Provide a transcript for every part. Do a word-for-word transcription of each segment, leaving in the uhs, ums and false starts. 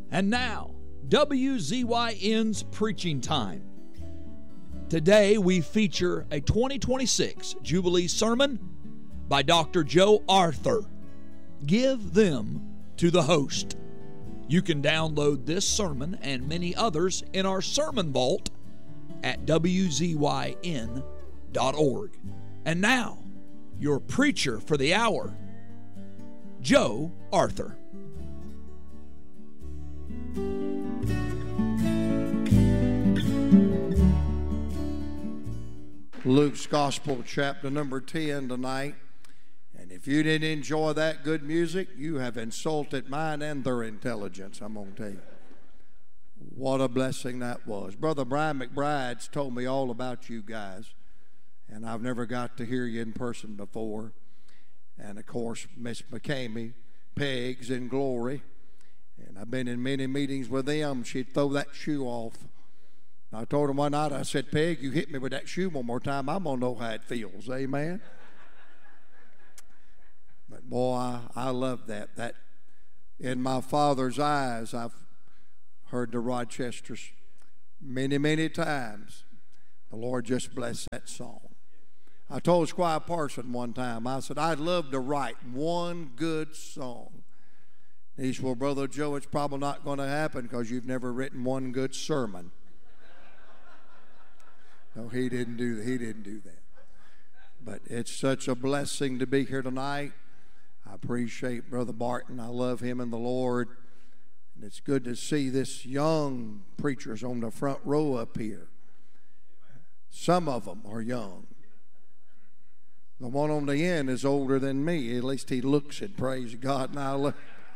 And now, W Z Y N's Preaching Time. Today we feature a twenty twenty-six Jubilee sermon by Doctor Joe Arthur. Give them to the host. You can download this sermon and many others in our sermon vault at W Z Y N dot org. And now, your preacher for the hour, Joe Arthur. Luke's Gospel, chapter number ten tonight. And if you didn't enjoy that good music, you have insulted mine and their intelligence, I'm going to tell you. What a blessing that was. Brother Brian McBride's told me all about you guys, and I've never got to hear you in person before. And, of course, Miss McCamey, Peg's in glory. And I've been in many meetings with them. She'd throw that shoe off. I told him one night, I said, Peg, you hit me with that shoe one more time, I'm going to know how it feels. Amen? But boy, I, I love that. That in my Father's eyes, I've heard the Rochesters many, many times. The Lord just blessed that song. I told Squire Parson one time, I said, I'd love to write one good song. He said, well, Brother Joe, it's probably not going to happen because you've never written one good sermon. No, he didn't do he didn't do that. But it's such a blessing to be here tonight. I appreciate Brother Barton. I love him in the Lord. And it's good to see this young preachers on the front row up here. Some of them are young. The one on the end is older than me. At least he looks it, praise God. And I look.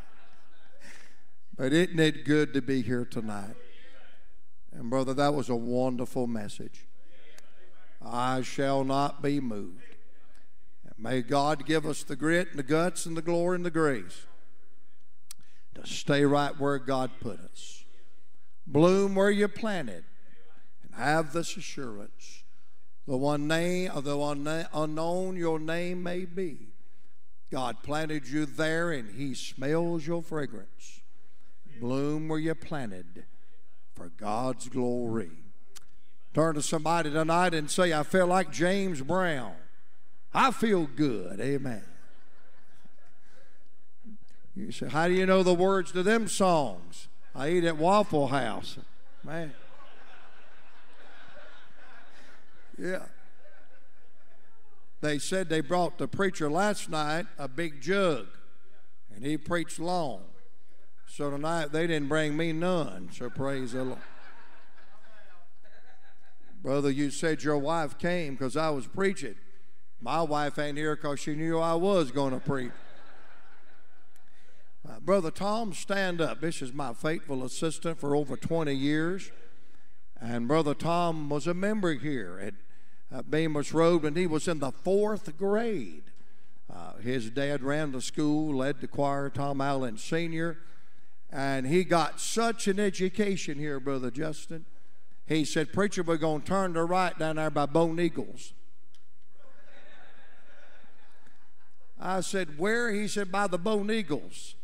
But isn't it good to be here tonight? And brother, that was a wonderful message. I shall not be moved. And may God give us the grit and the guts and the glory and the grace to stay right where God put us. Bloom where you planted and have this assurance. The one name, or the one na- unknown your name may be, God planted you there and He smells your fragrance. Bloom where you planted for God's glory. Turn to somebody tonight and say, I feel like James Brown. I feel good. Amen. You say, how do you know the words to them songs? I eat at Waffle House. Man. Yeah. They said they brought the preacher last night a big jug, and he preached long. So tonight they didn't bring me none, so praise the Lord. Brother, you said your wife came because I was preaching. My wife ain't here because she knew I was going to preach. Uh, Brother Tom, stand up. This is my faithful assistant for over twenty years. And Brother Tom was a member here at uh, Bemis Road when he was in the fourth grade. Uh, his dad ran the school, led the choir, Tom Allen Senior And he got such an education here, Brother Justin. He said, preacher, we're going to turn to right down there by Bone Eagles. I said, where? He said, by the Bone Eagles.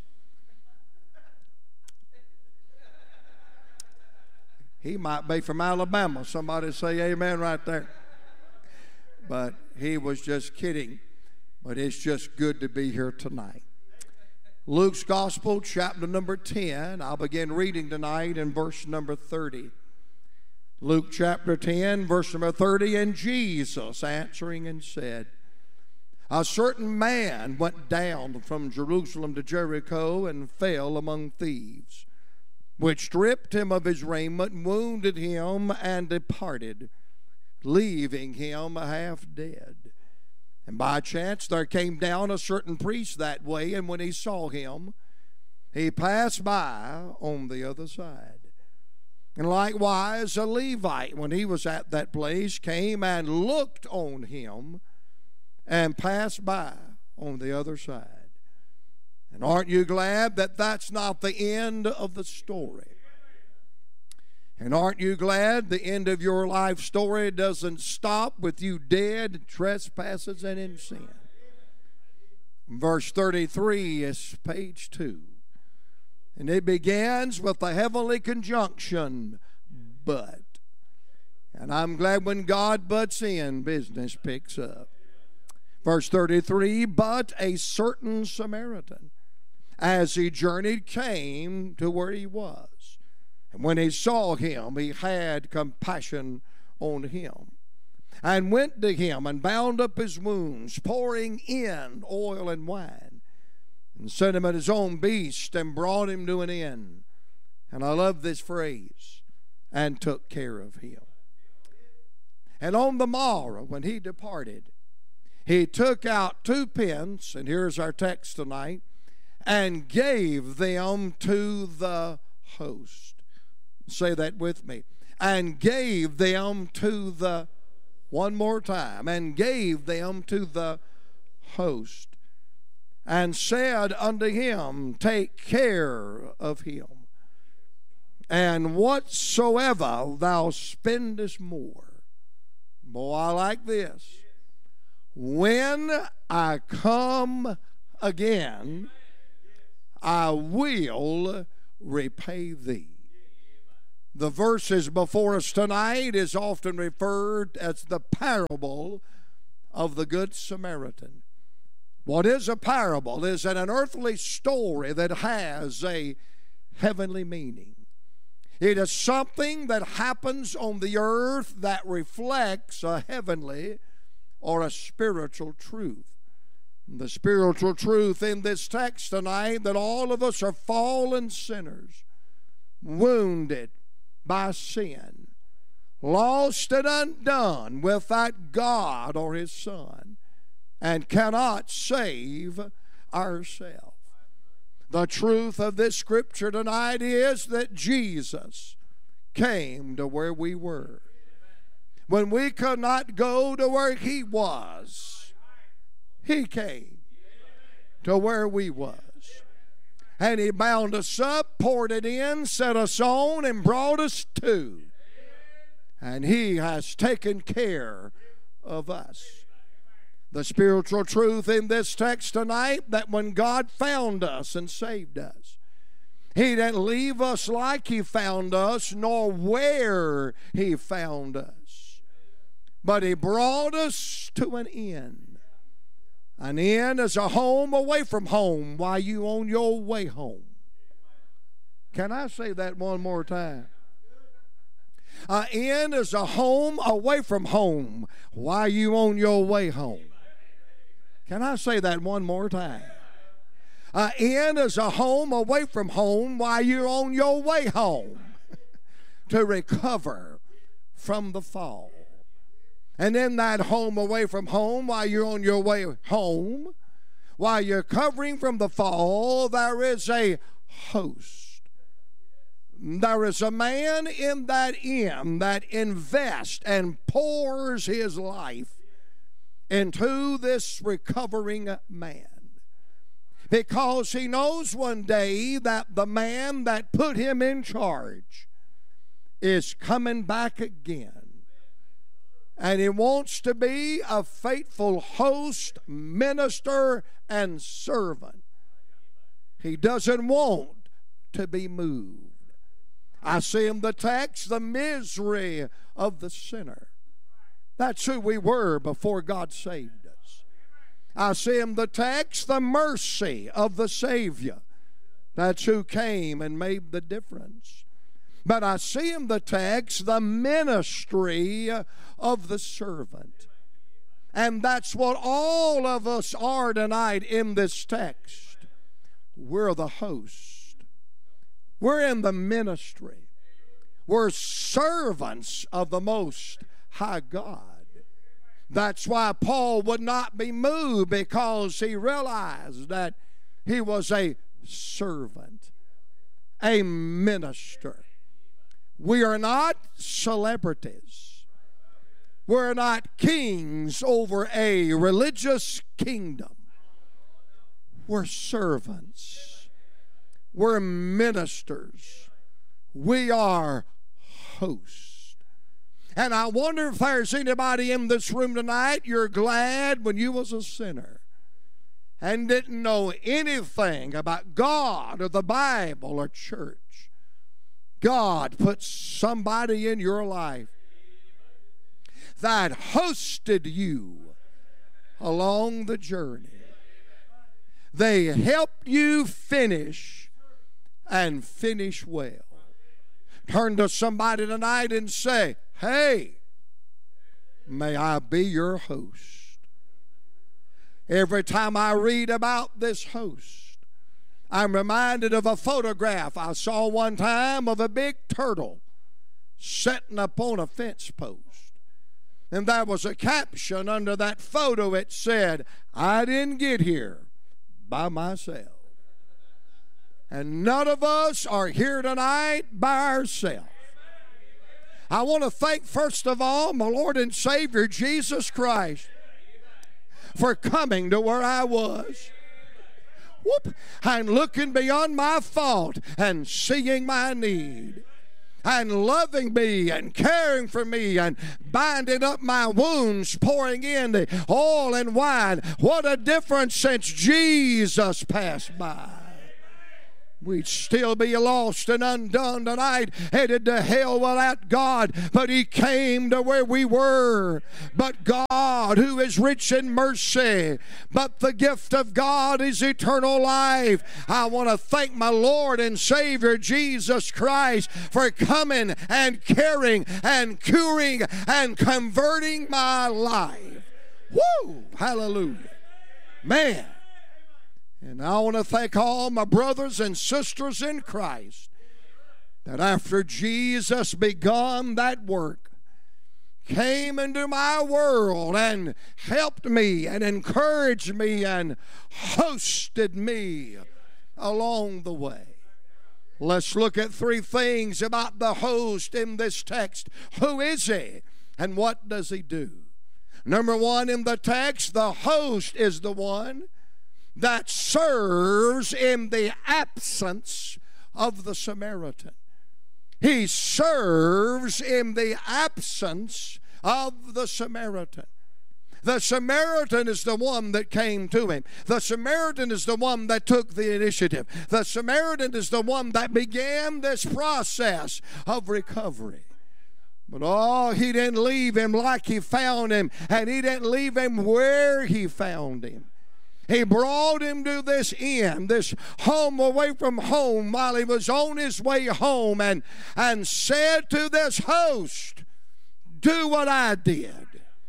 He might be from Alabama. Somebody say amen right there. But he was just kidding. But it's just good to be here tonight. Luke's Gospel, chapter number ten. I'll begin reading tonight in verse number thirty. Luke chapter ten, verse number thirty, and Jesus answering and said, a certain man went down from Jerusalem to Jericho and fell among thieves, which stripped him of his raiment, wounded him, and departed, leaving him half dead. And by chance there came down a certain priest that way, and when he saw him, he passed by on the other side. And likewise a Levite, when he was at that place, came and looked on him and passed by on the other side. And aren't you glad that that's not the end of the story? And aren't you glad the end of your life story doesn't stop with you dead in trespasses and in sin? Verse thirty-three is page two. And it begins with the heavenly conjunction, but. And I'm glad when God butts in, business picks up. Verse thirty-three, but a certain Samaritan, as he journeyed, came to where he was. And when he saw him, he had compassion on him, and went to him and bound up his wounds, pouring in oil and wine, and set him at his own beast, and brought him to an inn. And I love this phrase, and took care of him. And on the morrow, when he departed, he took out two pence, and here's our text tonight, and gave them to the host. Say that with me. And gave them to the, one more time, and gave them to the host, and said unto him, take care of him, and whatsoever thou spendest more. Boy, I like this. When I come again, I will repay thee. The verses before us tonight is often referred as the parable of the Good Samaritan. What is a parable is an earthly story that has a heavenly meaning. It is something that happens on the earth that reflects a heavenly or a spiritual truth. The spiritual truth in this text tonight, that all of us are fallen sinners, wounded by sin, lost and undone without God or His Son, and cannot save ourselves. The truth of this scripture tonight is that Jesus came to where we were. When we could not go to where He was, He came to where we was. And He bound us up, poured it in, set us on, and brought us to. And He has taken care of us. The spiritual truth in this text tonight, that when God found us and saved us, He didn't leave us like He found us, nor where He found us, but He brought us to an inn. An inn is a home away from home while you on your way home. Can I say that one more time? An inn is a home away from home while you on your way home. Can I say that one more time? An inn is a home away from home while you're on your way home to recover from the fall. And in that home away from home, while you're on your way home, while you're covering from the fall, there is a host. There is a man in that inn that invests and pours his life into this recovering man, because he knows one day that the man that put him in charge is coming back again. And he wants to be a faithful host, minister, and servant. He doesn't want to be moved. I see in the text the misery of the sinner. That's who we were before God saved us. I see in the text the mercy of the Savior. That's who came and made the difference. But I see in the text the ministry of the servant. And that's what all of us are tonight in this text. We're the host. We're in the ministry. We're servants of the Most High God. That's why Paul would not be moved, because he realized that he was a servant, a minister. We are not celebrities. We're not kings over a religious kingdom. We're servants. We're ministers. We are hosts. And I wonder if there's anybody in this room tonight, you're glad when you was a sinner. and didn't know anything about God or the Bible or church, God put somebody in your life that hosted you along the journey. They helped you finish and finish well. Turn to somebody tonight and say, hey, may I be your host. Every time I read about this host, I'm reminded of a photograph I saw one time of a big turtle sitting up on a fence post. And there was a caption under that photo. It said, I didn't get here by myself. And none of us are here tonight by ourselves. I want to thank, first of all, my Lord and Savior, Jesus Christ, for coming to where I was. Whoop, and looking beyond my fault and seeing my need, and loving me and caring for me and binding up my wounds, pouring in the oil and wine. What a difference since Jesus passed by. We'd still be lost and undone tonight, headed to hell without God. But He came to where we were. But God, who is rich in mercy, but the gift of God is eternal life. I want to thank my Lord and Savior Jesus Christ for coming and caring and curing and converting my life. Woo! Hallelujah. Man. And I want to thank all my brothers and sisters in Christ that after Jesus begun that work, came into my world and helped me and encouraged me and hosted me along the way. Let's look at three things about the host in this text. Who is he and what does he do? Number one, in the text, the host is the one that serves in the absence of the Samaritan. He serves in the absence of the Samaritan. The Samaritan is the one that came to him. The Samaritan is the one that took the initiative. The Samaritan is the one that began this process of recovery. But oh, he didn't leave him like he found him, and he didn't leave him where he found him. He brought him to this inn, this home away from home, while he was on his way home, and, and said to this host, do what I did.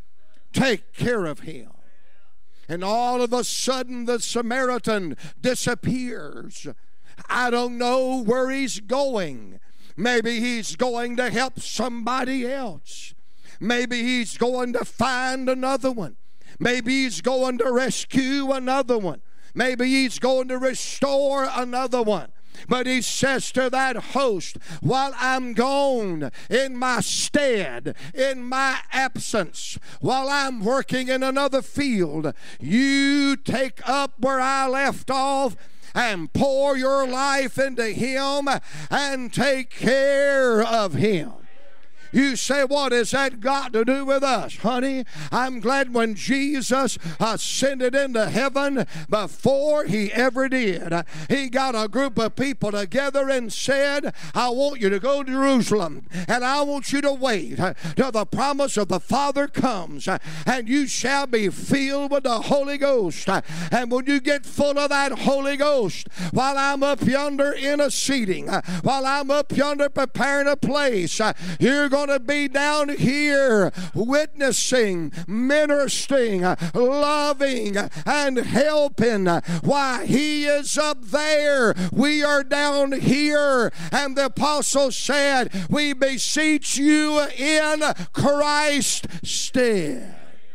Take care of him. And all of a sudden the Samaritan disappears. I don't know where he's going. Maybe he's going to help somebody else. Maybe he's going to find another one. Maybe he's going to rescue another one. Maybe he's going to restore another one. But he says to that host, while I'm gone in my stead, in my absence, while I'm working in another field, you take up where I left off and pour your life into him and take care of him. You say, what has that got to do with us? Honey, I'm glad when Jesus ascended into heaven, before he ever did, he got a group of people together and said, I want you to go to Jerusalem, and I want you to wait till the promise of the Father comes, and you shall be filled with the Holy Ghost. And when you get full of that Holy Ghost, while I'm up yonder interceding, while I'm up yonder preparing a place, you're going to be down here witnessing, ministering, loving, and helping. Why, he is up there, we are down here. And the apostle said, we beseech you in Christ's stead.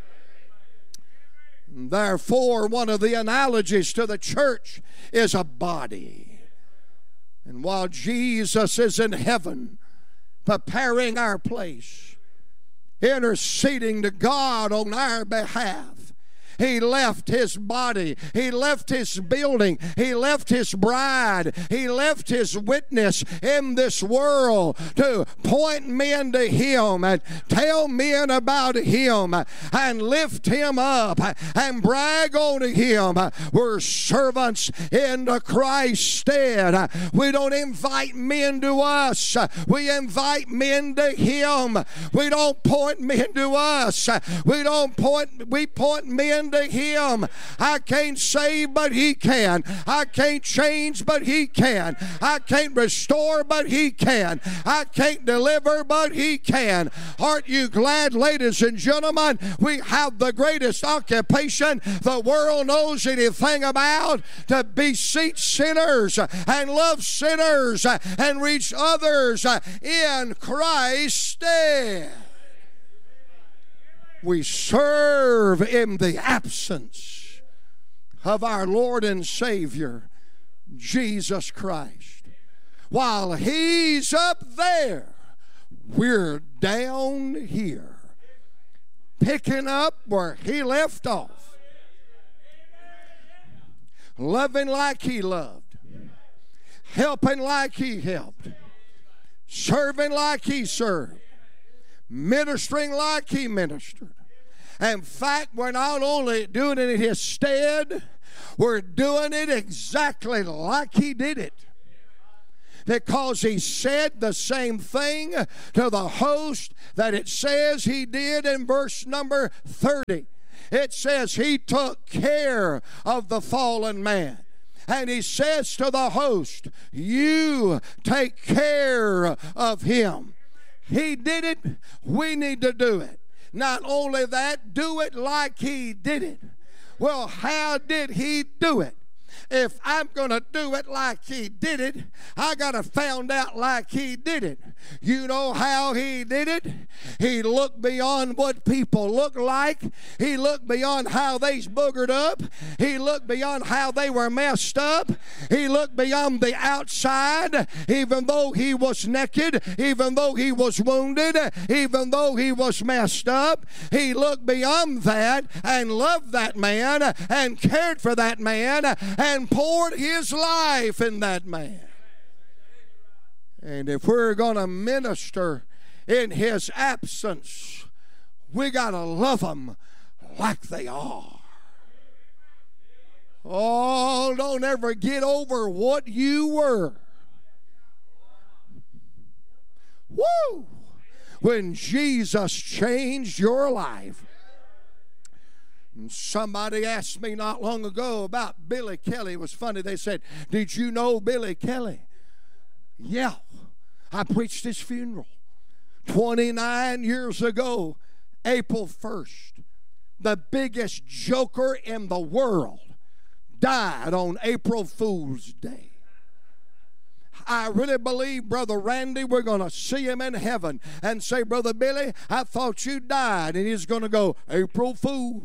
Therefore, one of the analogies to the church is a body. And while Jesus is in heaven, preparing our place, interceding to God on our behalf, He left his body. He left his building. He left his bride. He left his witness in this world to point men to him and tell men about him and lift him up and brag on him. We're servants in Christ's stead. We don't invite men to us. We invite men to him. We don't point men to us. We don't point, we point men to him. I can't save, but he can. I can't change, but he can. I can't restore, but he can. I can't deliver, but he can. Aren't you glad, ladies and gentlemen, we have the greatest occupation the world knows anything about, to beseech sinners and love sinners and reach others in Christ's stead. We serve in the absence of our Lord and Savior, Jesus Christ. While he's up there, we're down here, picking up where he left off, loving like he loved, helping like he helped, serving like he served, ministering like he ministered. In fact, we're not only doing it in his stead, we're doing it exactly like he did it. Because he said the same thing to the host that it says he did in verse number thirty. It says he took care of the fallen man. And he says to the host, you take care of him. He did it, we need to do it. Not only that, do it like he did it. Well, how did he do it? If I'm going to do it like he did it, I got to find out like he did it. You know how he did it? He looked beyond what people look like. He looked beyond how they's boogered up. He looked beyond how they were messed up. He looked beyond the outside, even though he was naked, even though he was wounded, even though he was messed up. He looked beyond that and loved that man and cared for that man and poured his life in that man. And if we're going to minister in his absence, we got to love them like they are. Oh, don't ever get over what you were. Woo! When Jesus changed your life. Somebody asked me not long ago about Billy Kelly. It was funny. They said, did you know Billy Kelly? Yeah. I preached his funeral twenty-nine years ago, April first. The biggest joker in the world died on April Fool's Day. I really believe, Brother Randy, we're going to see him in heaven and say, Brother Billy, I thought you died. And he's going to go, April Fool.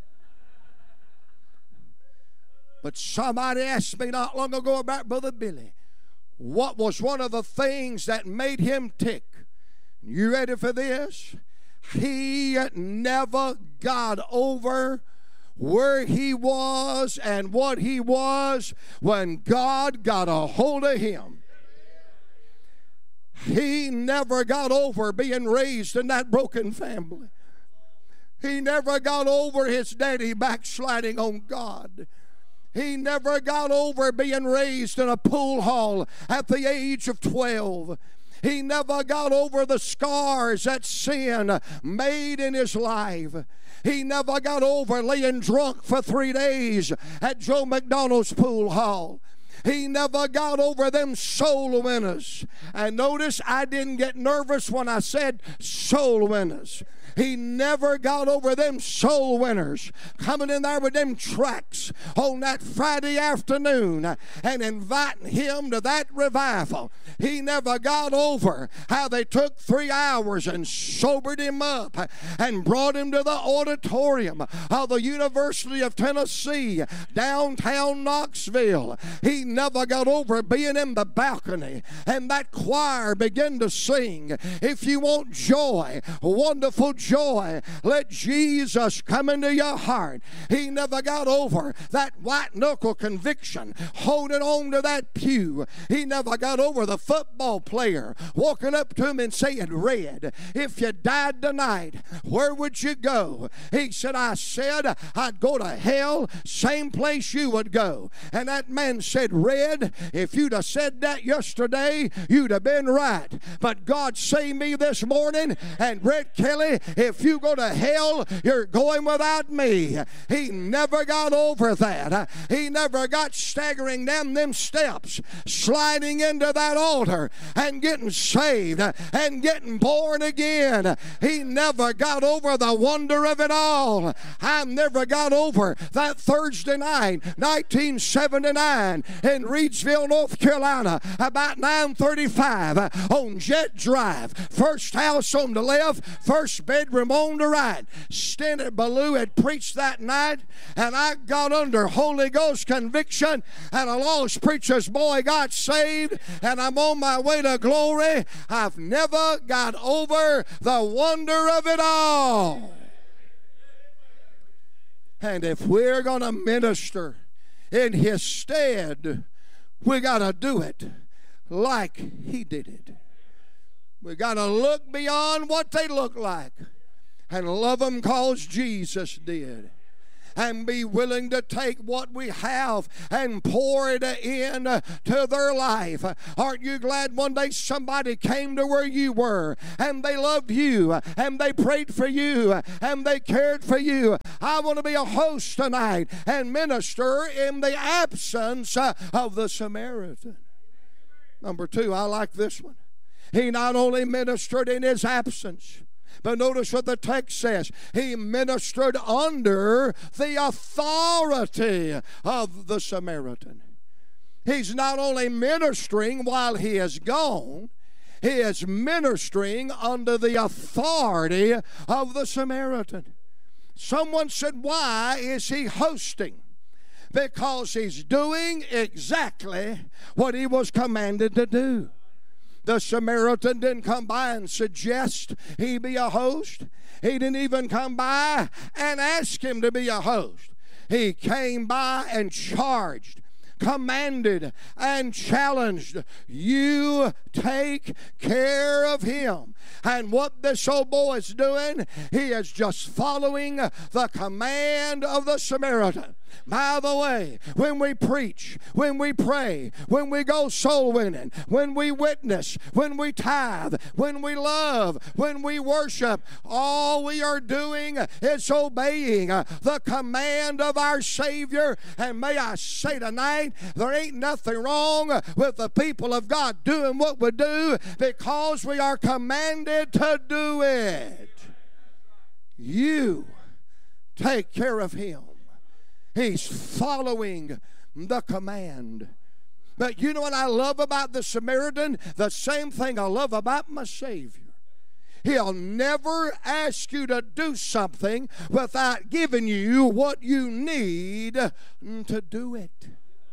But somebody asked me not long ago about Brother Billy. What was one of the things that made him tick? You ready for this? He never got over where he was and what he was when God got a hold of him. He never got over being raised in that broken family. He never got over his daddy backsliding on God. He never got over being raised in a pool hall at the age of twelve. He never got over the scars that sin made in his life. He never got over laying drunk for three days at Joe McDonald's pool hall. He never got over them soul winners. And notice I didn't get nervous when I said soul winners. He never got over them soul winners coming in there with them tracts on that Friday afternoon and inviting him to that revival. He never got over how they took three hours and sobered him up and brought him to the auditorium of the University of Tennessee, downtown Knoxville. He never got over being in the balcony and that choir began to sing, "If you want joy, wonderful joy. Let Jesus come into your heart. He never got over that white knuckle conviction, holding on to that pew. He never got over the football player walking up to him and saying, Red, if you died tonight, where would you go? He said, I said I'd go to hell, same place you would go. And that man said, Red, if you'd have said that yesterday, you'd have been right. But God saved me this morning, and Red Kelly, if you go to hell, you're going without me. He never got over that. He never got staggering down them steps, sliding into that altar and getting saved and getting born again. He never got over the wonder of it all. I never got over that Thursday night, nineteen seventy-nine, in Reidsville, North Carolina, about nine thirty-five on Jet Drive. First house on the left, first bedroom on the right. Stennett Ballou had preached that night, and I got under Holy Ghost conviction, and a lost preacher's boy got saved, and I'm on my way to glory. I've never got over the wonder of it all. And if we're going to minister in His stead, we got to do it like He did it. We got to look beyond what they look like and love them because Jesus did. And be willing to take what we have and pour it in to their life. Aren't you glad one day somebody came to where you were and they loved you and they prayed for you and they cared for you? I want to be a host tonight and minister in the absence of the Samaritan. Number two, I like this one. He not only ministered in his absence, but notice what the text says. He ministered under the authority of the Samaritan. He's not only ministering while he is gone, he is ministering under the authority of the Samaritan. Someone said, why is he hosting? Because he's doing exactly what he was commanded to do. The Samaritan didn't come by and suggest he be a host. He didn't even come by and ask him to be a host. He came by and charged, commanded, and challenged. You take care of him. And what this old boy is doing, he is just following the command of the Samaritan. By the way, when we preach, when we pray, when we go soul winning, when we witness, when we tithe, when we love, when we worship, all we are doing is obeying the command of our Savior. And may I say tonight, there ain't nothing wrong with the people of God doing what we do because we are commanded to do it. You take care of him. He's following the command. But you know what I love about the Samaritan? The same thing I love about my Savior. He'll never ask you to do something without giving you what you need to do it.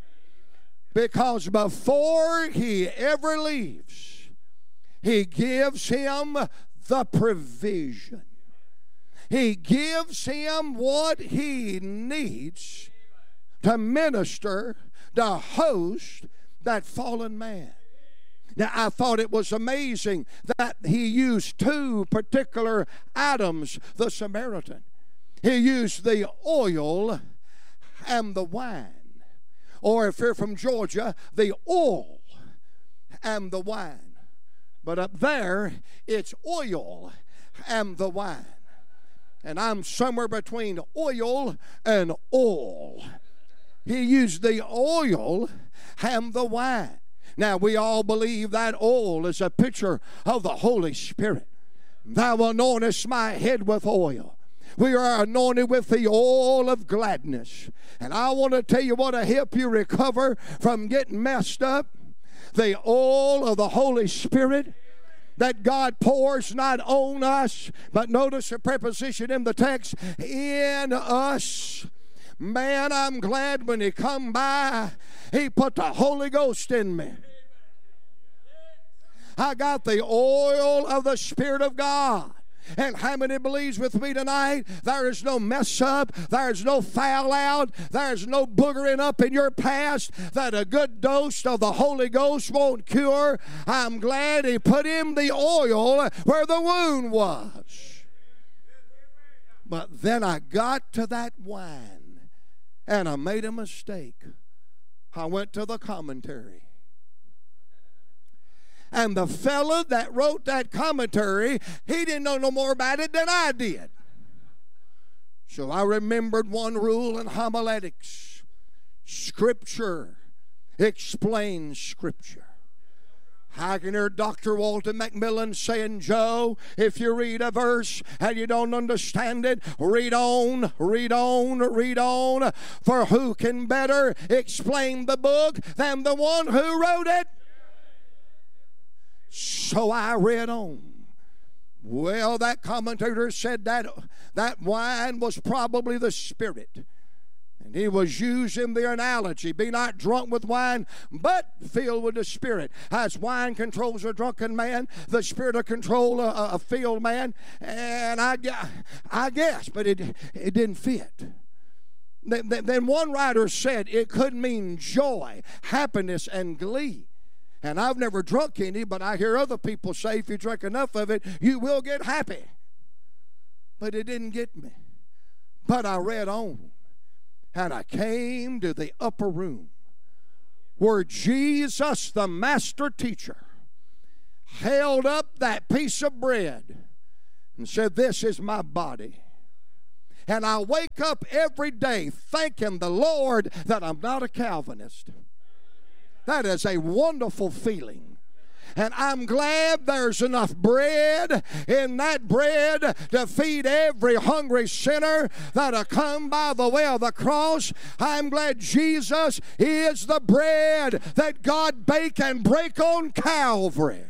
Because before he ever leaves, he gives him the provision. He gives him what he needs to minister, to host that fallen man. Now, I thought it was amazing that he used two particular items, the Samaritan. He used the oil and the wine. Or if you're from Georgia, the oil and the wine. But up there, it's oil and the wine. And I'm somewhere between oil and oil. He used the oil and the wine. Now, we all believe that oil is a picture of the Holy Spirit. Thou anointest my head with oil. We are anointed with the oil of gladness. And I want to tell you what will help you recover from getting messed up. The oil of the Holy Spirit that God pours not on us, but notice the preposition in the text, in us. Man, I'm glad when he come by, he put the Holy Ghost in me. I got the oil of the Spirit of God. And how many believes with me tonight? There is no mess up. There is no foul out. There is no boogering up in your past that a good dose of the Holy Ghost won't cure. I'm glad He put in the oil where the wound was. But then I got to that wine and I made a mistake. I went to the commentary. And the fella that wrote that commentary, he didn't know no more about it than I did. So I remembered one rule in homiletics. Scripture explains Scripture. I can hear Doctor Walter McMillan saying, Joe, if you read a verse and you don't understand it, read on, read on, read on. For who can better explain the book than the one who wrote it? So I read on. Well, that commentator said that that wine was probably the Spirit. And he was using the analogy, be not drunk with wine, but filled with the Spirit. As wine controls a drunken man, the Spirit will control a, a filled man. And I, I guess, but it, it didn't fit. Then, then one writer said it could mean joy, happiness, and glee. And I've never drunk any, but I hear other people say if you drink enough of it, you will get happy. But it didn't get me. But I read on. And I came to the upper room where Jesus, the master teacher, held up that piece of bread and said, this is my body. And I wake up every day thanking the Lord that I'm not a Calvinist. That is a wonderful feeling. And I'm glad there's enough bread in that bread to feed every hungry sinner that'll come by the way of the cross. I'm glad Jesus is the bread that God bake and break on Calvary.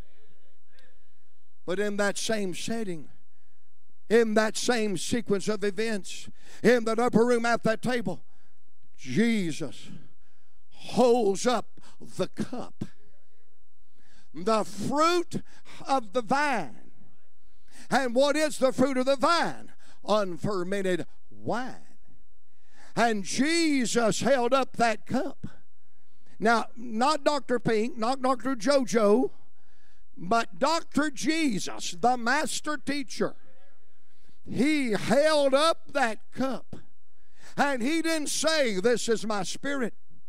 But in that same setting, in that same sequence of events, in that upper room at that table, Jesus holds up the cup, the fruit of the vine. And what is the fruit of the vine? Unfermented wine. And Jesus held up that cup. Now, not Doctor Pink, not Doctor JoJo, but Doctor Jesus, the master teacher. He held up that cup. And he didn't say, this is my spirit.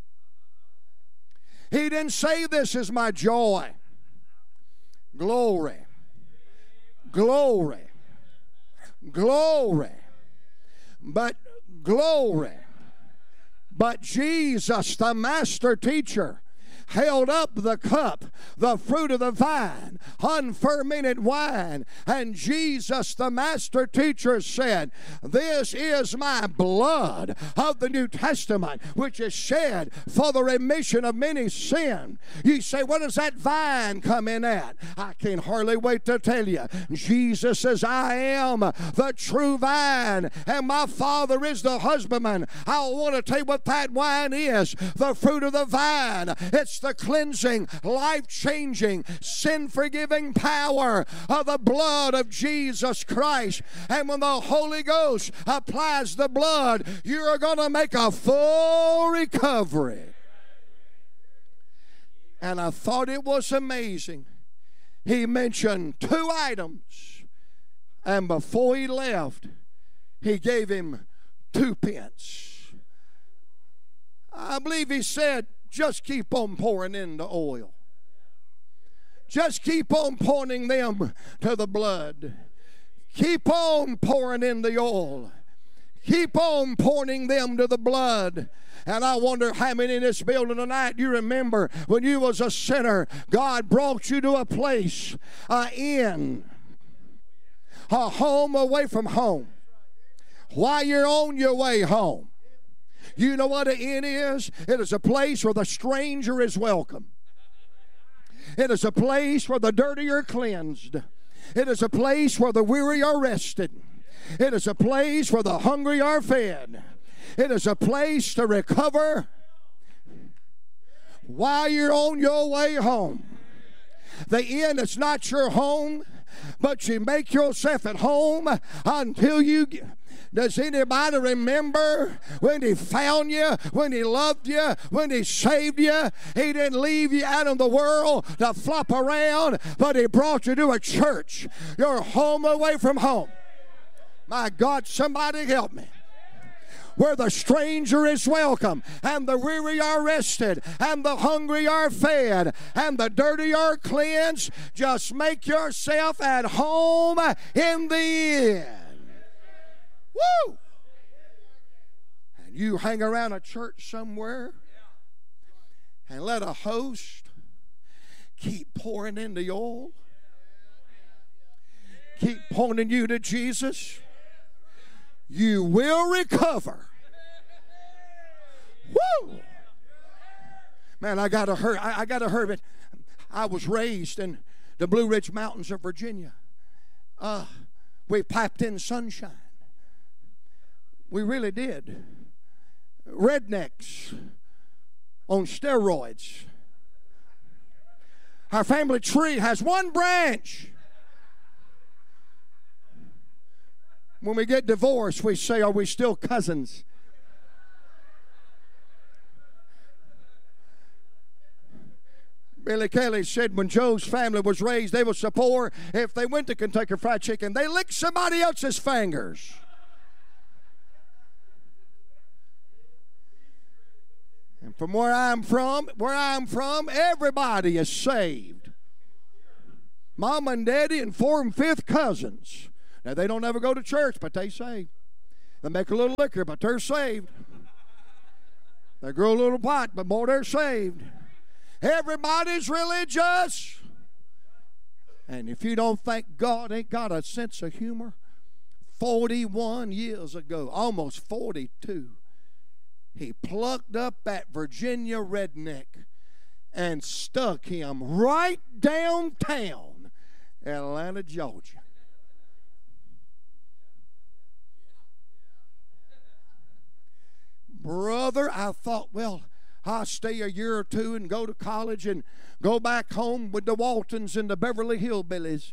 He didn't say, this is my joy. Glory. Glory. Glory. But glory. But Jesus, the master teacher, held up the cup, the fruit of the vine, unfermented wine. And Jesus, the master teacher, said, this is my blood of the New Testament, which is shed for the remission of many sin. You say, what does that vine come in at? I can hardly wait to tell you. Jesus says, I am the true vine, and my Father is the husbandman. I want to tell you what that wine is. The fruit of the vine. It's the cleansing, life-changing, sin-forgiving power of the blood of Jesus Christ. And when the Holy Ghost applies the blood, you are going to make a full recovery. And I thought it was amazing. He mentioned two items, and before he left, he gave him two pence. I believe he said, just keep on pouring in the oil. Just keep on pouring them to the blood. Keep on pouring in the oil. Keep on pouring them to the blood. And I wonder how many in this building tonight you remember when you was a sinner, God brought you to a place, an inn, a home away from home. While you're on your way home, you know what an inn is? It is a place where the stranger is welcome. It is a place where the dirty are cleansed. It is a place where the weary are rested. It is a place where the hungry are fed. It is a place to recover while you're on your way home. The inn is not your home. but you make yourself at home until you get. Does anybody remember when He found you, when He loved you, when He saved you? He didn't leave you out in the world to flop around, but He brought you to a church. You're home away from home. My God, somebody help me. Where the stranger is welcome, and the weary are rested, and the hungry are fed, and the dirty are cleansed. Just make yourself at home in the inn. Woo! And you hang around a church somewhere and let a host keep pouring in the oil, keep pointing you to Jesus. You will recover. Woo! Man, I gotta hurry. I, I gotta hurry. But I was raised in the Blue Ridge Mountains of Virginia. Uh, we piped in sunshine. We really did. Rednecks on steroids. Our family tree has one branch. When we get divorced, we say, are we still cousins? Billy Kelly said when Joe's family was raised, they were so poor, if they went to Kentucky Fried Chicken, they licked somebody else's fingers. And from where I'm from, where I'm from, everybody is saved. Mom and Daddy and four and fifth cousins. Now, they don't ever go to church, but they saved. They make a little liquor, but they're saved. They grow a little pot, but more, they're saved. Everybody's religious. And if you don't think God ain't got a sense of humor, forty-one years ago, almost forty-two, He plucked up that Virginia redneck and stuck him right downtown Atlanta, Georgia. Brother, I thought, well, I'll stay a year or two and go to college and go back home with the Waltons and the Beverly Hillbillies.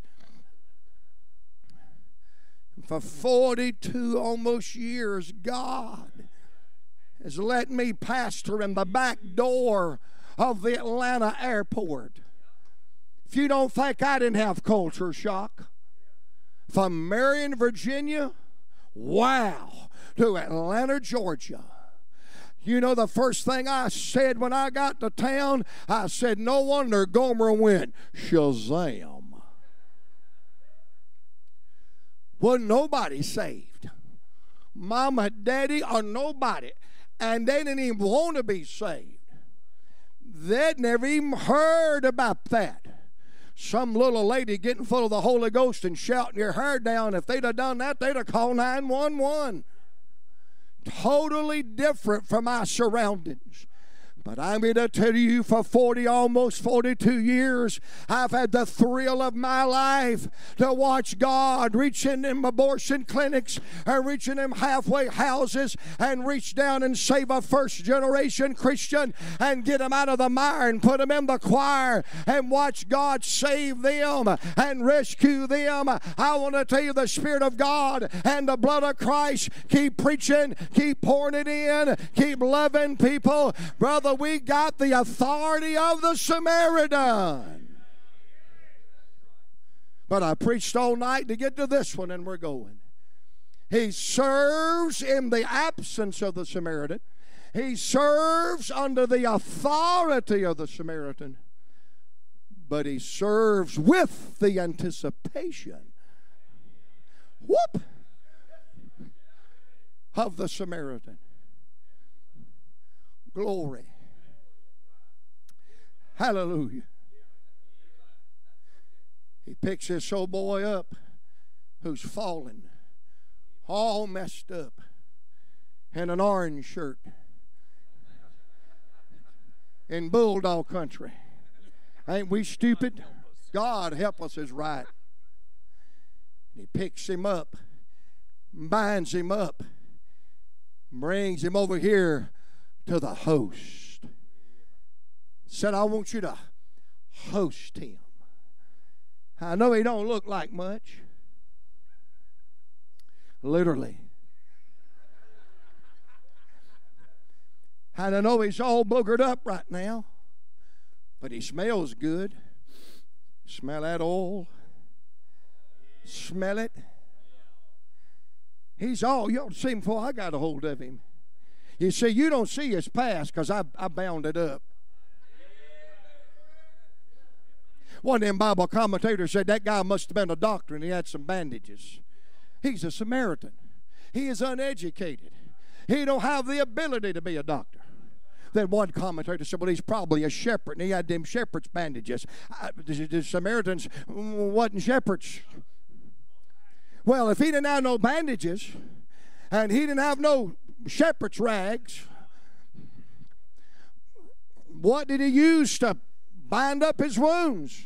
For forty-two almost years, God has let me pastor in the back door of the Atlanta airport. If you don't think I didn't have culture shock, from Marion, Virginia, wow, to Atlanta, Georgia. You know, the first thing I said when I got to town, I said, no wonder Gomer went, Shazam. Wasn't nobody saved. Mama, Daddy, or nobody. And they didn't even want to be saved. They'd never even heard about that. Some little lady getting full of the Holy Ghost and shouting your hair down. If they'd have done that, they'd have called nine one one. Totally different from our surroundings. But I'm going to tell you, for forty, almost forty-two years, I've had the thrill of my life to watch God reach in them abortion clinics and reach in them halfway houses and reach down and save a first-generation Christian and get them out of the mire and put them in the choir and watch God save them and rescue them. I want to tell you, the Spirit of God and the blood of Christ, keep preaching, keep pouring it in, keep loving people. Brother, we got the authority of the Samaritan. But I preached all night to get to this one, and we're going. He serves in the absence of the Samaritan. He serves under the authority of the Samaritan. But he serves with the anticipation, whoop, of the Samaritan. Glory. Hallelujah. He picks this old boy up who's fallen, all messed up, in an orange shirt in Bulldog country. Ain't we stupid? God help us is right. And he picks him up, binds him up, brings him over here to the host. Said, I want you to host him. I know he don't look like much. Literally. And I know he's all boogered up right now. But he smells good. Smell that oil. Smell it. He's all, you ought to see him before I got a hold of him. You see, you don't see his past because I, I bound it up. One of them Bible commentators said that guy must have been a doctor and he had some bandages. He's a Samaritan. He is uneducated. He don't have the ability to be a doctor. Then one commentator said, well, he's probably a shepherd, and he had them shepherd's bandages. Uh, the, the Samaritans wasn't shepherds. Well, if he didn't have no bandages, and he didn't have no shepherd's rags, what did he use to bind up his wounds?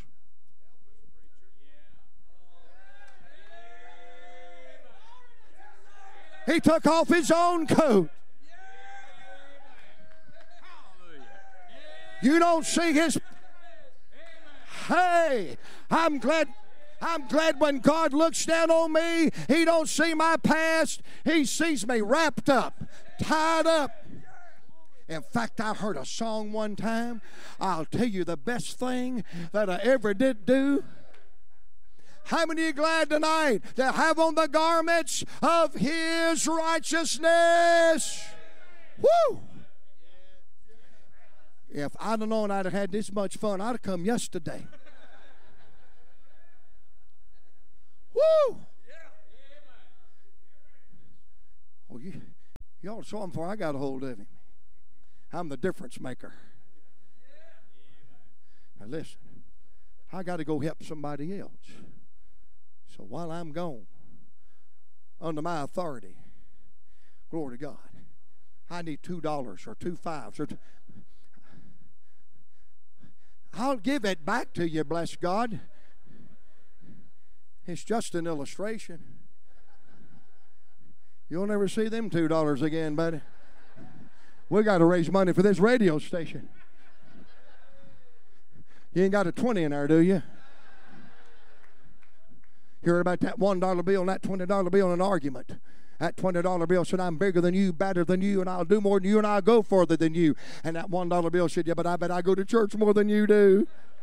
He took off his own coat. You don't see his. Hey, I'm glad. I'm glad when God looks down on me, he don't see my past. He sees me wrapped up, tied up. In fact, I heard a song one time. I'll tell you the best thing that I ever did do. How many are glad tonight to have on the garments of his righteousness? Woo! If I'd have known I'd have had this much fun, I'd have come yesterday. Woo! Oh, you, y'all saw him before I got a hold of him. I'm the difference maker. Now listen, I got to go help somebody else. So while I'm gone, under my authority, glory to God, I need two dollars or two fives or two. I'll give it back to you, bless God. It's just an illustration. You'll never see them two dollars again, buddy. We got to raise money for this radio station. You ain't got a twenty in there, do you? You heard about that one dollar bill and that twenty dollar bill in an argument. That twenty dollar bill said, I'm bigger than you, better than you, and I'll do more than you, and I'll go further than you. And that one dollar bill said, yeah, but I bet I go to church more than you do.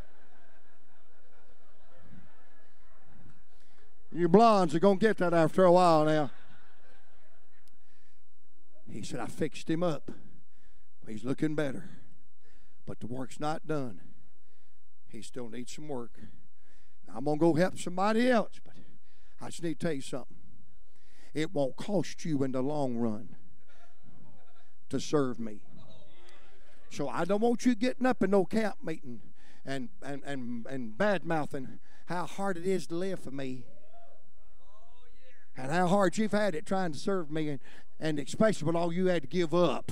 You blondes are going to get that after a while now. He said, I fixed him up. He's looking better. But the work's not done. He still needs some work. Now, I'm going to go help somebody else, but I just need to tell you something. It won't cost you in the long run to serve me. So I don't want you getting up in no camp meeting and, and, and, and bad-mouthing how hard it is to live for me and how hard you've had it trying to serve me, and, and especially when all you had to give up.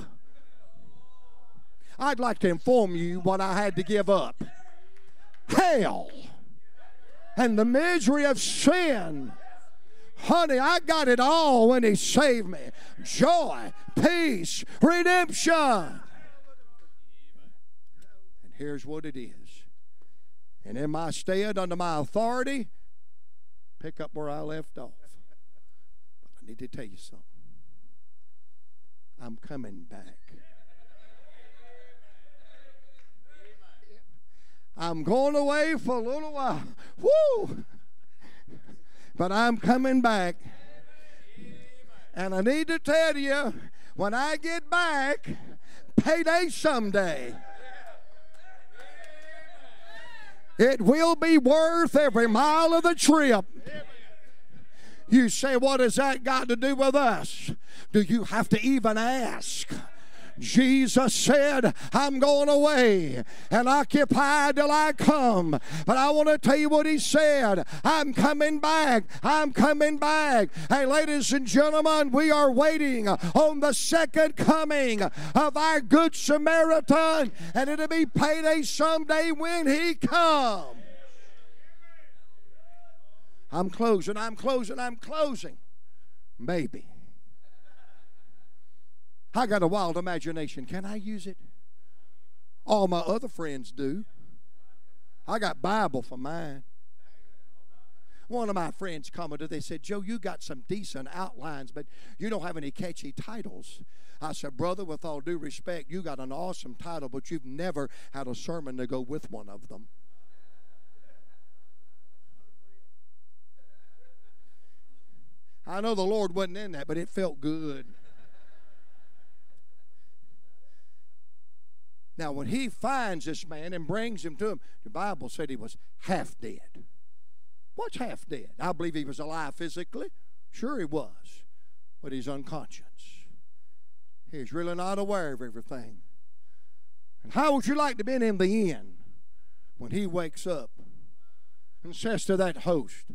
I'd like to inform you what I had to give up. Hell and the misery of sin. Honey, I got it all when he saved me. Joy, peace, redemption. And here's what it is. And in my stead, under my authority, pick up where I left off. But I need to tell you something. I'm coming back. I'm going away for a little while. Woo! But I'm coming back. And I need to tell you, when I get back, payday someday. It will be worth every mile of the trip. You say, what has that got to do with us? Do you have to even ask? Jesus said, I'm going away and occupy till I come. But I want to tell you what he said. I'm coming back. I'm coming back. Hey, ladies and gentlemen, we are waiting on the second coming of our Good Samaritan, and it'll be payday someday when he comes. I'm closing, I'm closing, I'm closing. Maybe. I got a wild imagination. Can I use it? All my other friends do. I got Bible for mine. One of my friends commented, they said, Joe, you got some decent outlines, but you don't have any catchy titles. I said, brother, with all due respect, you got an awesome title, but you've never had a sermon to go with one of them. I know the Lord wasn't in that, but it felt good. Now, when he finds this man and brings him to him, the Bible said he was half dead. What's half dead? I believe he was alive physically. Sure he was. But he's unconscious. He's really not aware of everything. And how would you like to be in the end when he wakes up and says to that host,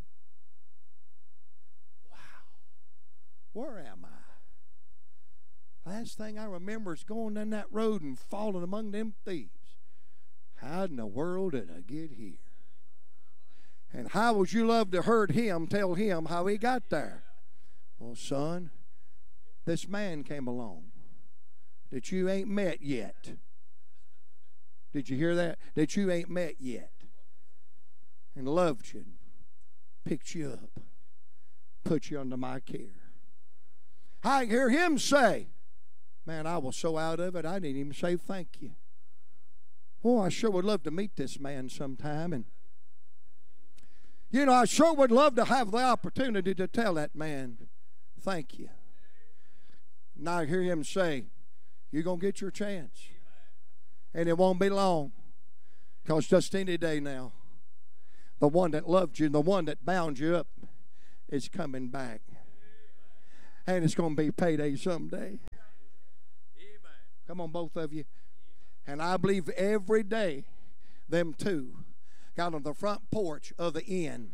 wow, where am I? Last thing I remember is going down that road and falling among them thieves. How in the world did I get here? And how would you love to heard him tell him how he got there? Well, son, this man came along that you ain't met yet. Did you hear that? That you ain't met yet. And loved you, picked you up, put you under my care. I hear him say, man, I was so out of it, I didn't even say thank you. Oh, I sure would love to meet this man sometime. And, you know, I sure would love to have the opportunity to tell that man, thank you. And I hear him say, you're going to get your chance. And it won't be long. Because just any day now, the one that loved you, the one that bound you up, is coming back. And it's going to be payday someday. Come on, both of you. And I believe every day, them two got on the front porch of the inn.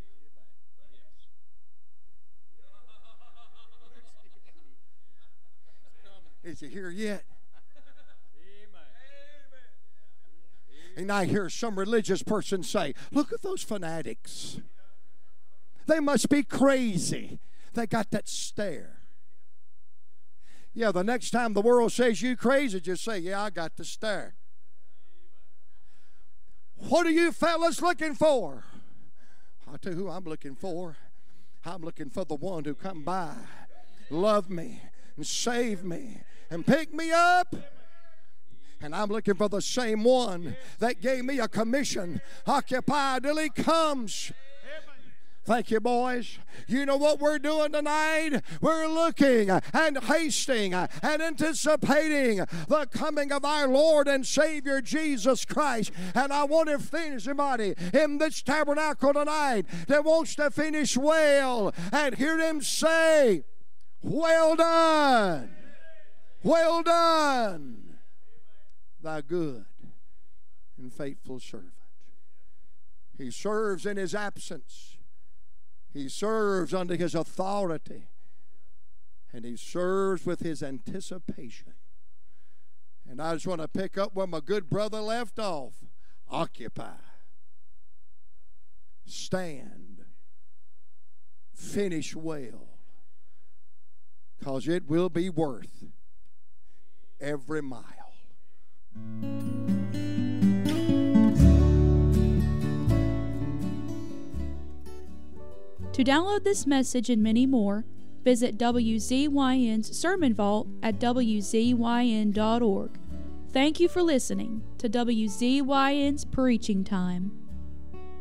Is he here yet? And I hear some religious person say, look at those fanatics. They must be crazy. They got that stare. Yeah, the next time the world says you crazy, just say, yeah, I got the stare. What are you fellas looking for? I'll tell you who I'm looking for. I'm looking for the one who come by, love me, and save me, and pick me up. And I'm looking for the same one that gave me a commission. Occupy till he comes. Thank you, boys. You know what we're doing tonight? We're looking and hasting and anticipating the coming of our Lord and Savior Jesus Christ. And I want to finish somebody in this tabernacle tonight that wants to finish well and hear him say, well done, well done, thy good and faithful servant. He serves in his absence. He serves under his authority. And he serves with his anticipation. And I just want to pick up where my good brother left off. Occupy. Stand. Finish well. Because it will be worth every mile. To download this message and many more, visit W Z Y N's Sermon Vault at W Z Y N dot org. Thank you for listening to W Z Y N's Preaching Time.